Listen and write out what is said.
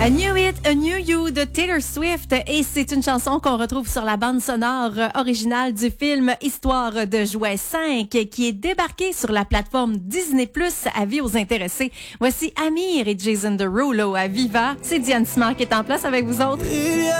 A New It, A New You de Taylor Swift et c'est une chanson qu'on retrouve sur la bande sonore originale du film Histoire de jouets 5 qui est débarqué sur la plateforme Disney+, avis aux intéressés. Voici Amir et Jason Derulo à Viva. C'est Diane Simard qui est en place avec vous autres.